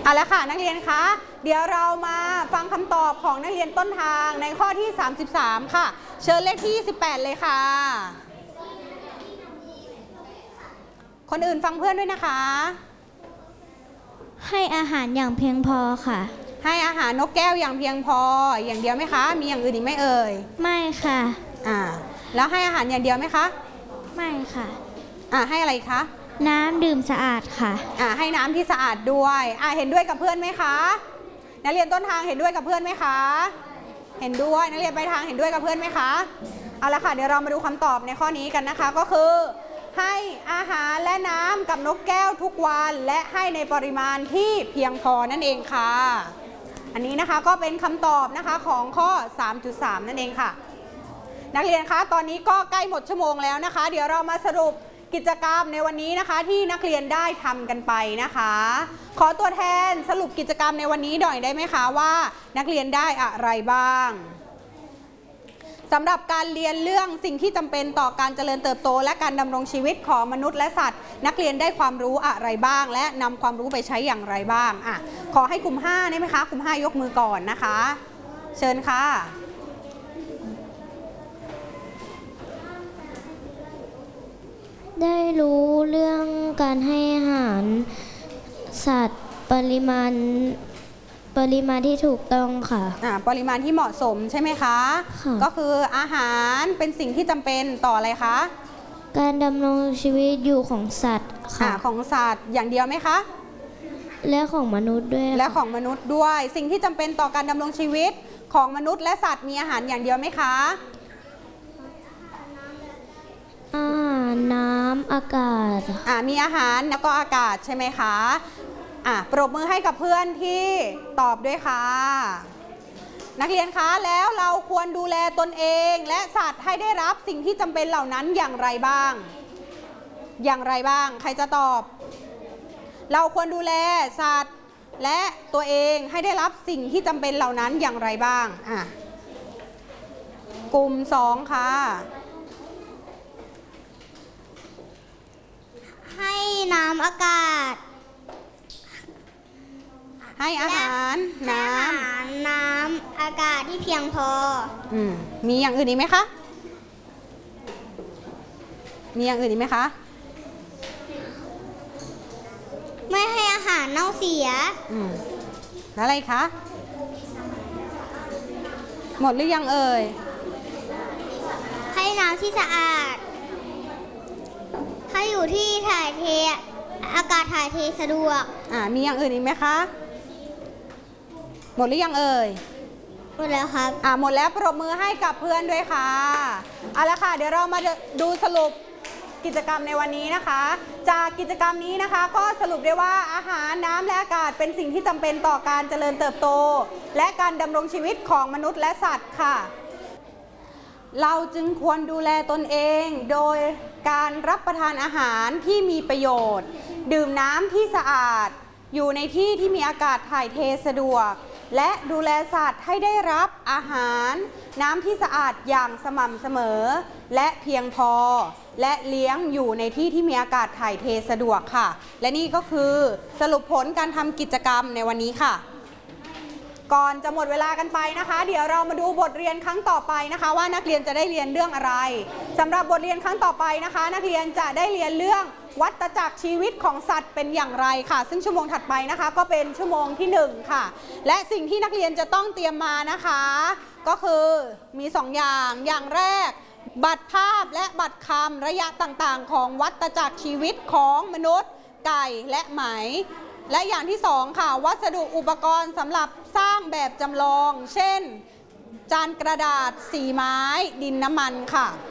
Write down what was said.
เอาละค่ะนักเรียนคะเดี๋ยวเรามาฟังคำตอบของนักเรียนต้นทางในข้อที่33ค่ะเชิญเลขที่28เลยค่ะคนอื่นฟังเพื่อนด้วยนะคะให้อาหารอย่างเพียงพอค่ะให้อาหารนกแก้วอย่างเพียงพออย่างเดียวไหมคะมีอย่างอื่นอีกไหมเอ่ยไม่ค่ะแล้วให้อาหารอย่างเดียวไหมคะไม่ค่ะให้อะไรคะน้ำดื่มสะอาดค่ะให้น้ำที่สะอาดด้วยเห็นด้วยกับเพื่อนไหมคะนักเรียนต้นทางเห็นด้วยกับเพื่อนไหมคะเห็นด้วยนักเรียนปลายทางเห็นด้วยกับเพื่อนไหมคะเอาละค่ะเดี๋ยวเรามาดูคำตอบในข้อนี้กันนะคะก็คือให้อาหารและน้ำกับนกแก้วทุกวันและให้ในปริมาณที่เพียงพอนั่นเองค่ะอันนี้นะคะก็เป็นคำตอบนะคะของข้อ 3.3 นั่นเองค่ะนักเรียนคะตอนนี้ก็ใกล้หมดชั่วโมงแล้วนะคะเดี๋ยวเรามาสรุปกิจกรรมในวันนี้นะคะที่นักเรียนได้ทำกันไปนะคะขอตัวแทนสรุปกิจกรรมในวันนี้หน่อยได้ไหมคะว่านักเรียนได้อะไรบ้างสำหรับการเรียนเรื่องสิ่งที่จำเป็นต่อการเจริญเติบโตและการดำรงชีวิตของมนุษย์และสัตว์นักเรียนได้ความรู้อะไรบ้างและนำความรู้ไปใช้อย่างไรบ้างขอให้กลุ่ม5ได้ไหมคะกลุ่ม5ยกมือก่อนนะคะเชิญค่ะได้รู้เรื่องการให้อาหารสัตว์ปริมาณที่ถูกต้องค่ะปริมาณที่เหมาะสมใช่ไหมคะก็คืออาหารเป็นสิ่งที่จำเป็นต่ออะไรคะการดำรงชีวิตอยู่ของสัตว์ค่ะของสัตว์อย่างเดียวไหมคะและของมนุษย์ด้วยและของมนุษย์ด้วยสิ่งที่จำเป็นต่อการดำรงชีวิตของมนุษย์และสัตว์มีอาหารอย่างเดียวไหมคะน้ำอากาศมีอาหารแล้วก็อากาศใช่ไหมคะปรบมือให้กับเพื่อนที่ตอบด้วยค่ะนักเรียนคะแล้วเราควรดูแลตนเองและสัตว์ให้ได้รับสิ่งที่จำเป็นเหล่านั้นอย่างไรบ้างใครจะตอบเราควรดูแลสัตว์และตัวเองให้ได้รับสิ่งที่จำเป็นเหล่านั้นอย่างไรบ้างกลุ่ม2ค่ะให้น้ำอากาศให้อาหารน้ำอากาศที่เพียงพอมีอย่างอื่นอีกไหมคะไม่ให้อาหารเน่าเสียแล้วอะไรคะหมดหรือยังเอ่ยให้น้ำที่สะอาดให้อยู่ที่ถ่ายเทอากาศถ่ายเทสะดวกมีอย่างอื่นอีกไหมคะหมดหรือยังเอ่ยหมดแล้วครับหมดแล้วปรบมือให้กับเพื่อนด้วยค่ะเอาละค่ะเดี๋ยวเรามาดูสรุปกิจกรรมในวันนี้นะคะจากกิจกรรมนี้นะคะก็สรุปได้ว่าอาหารน้ำและอากาศเป็นสิ่งที่จำเป็นต่อการเจริญเติบโตและการดำรงชีวิตของมนุษย์และสัตว์ค่ะเราจึงควรดูแลตนเองโดยการรับประทานอาหารที่มีประโยชน์ดื่มน้ำที่สะอาดอยู่ในที่ที่มีอากาศถ่ายเทสะดวกและดูแลสัตว์ให้ได้รับอาหารน้ำที่สะอาดอย่างสม่ำเสมอและเพียงพอและเลี้ยงอยู่ในที่ที่มีอากาศถ่ายเทสะดวกค่ะและนี่ก็คือสรุปผลการทำกิจกรรมในวันนี้ค่ะก่อนจะหมดเวลากันไปนะคะเดี๋ยวเรามาดูบทเรียนครั้งต่อไปนะคะว่านักเรียนจะได้เรียนเรื่องอะไรสำหรับบทเรียนครั้งต่อไปนะคะนักเรียนจะได้เรียนเรื่องวัฏจักรชีวิตของสัตว์เป็นอย่างไรค่ะซึ่งชั่วโมงถัดไปนะคะก็เป็นชั่วโมงที่1ค่ะและสิ่งที่นักเรียนจะต้องเตรียมมานะคะก็คือมี2อย่างแรกบัตรภาพและบัตรคำระยะต่างๆของวัฏจักรชีวิตของมนุษย์ไก่และไหมและอย่างที่2ค่ะวัสดุอุปกรณ์สำหรับสร้างแบบจำลองเช่นจานกระดาษสีไม้ดินน้ำมันค่ะ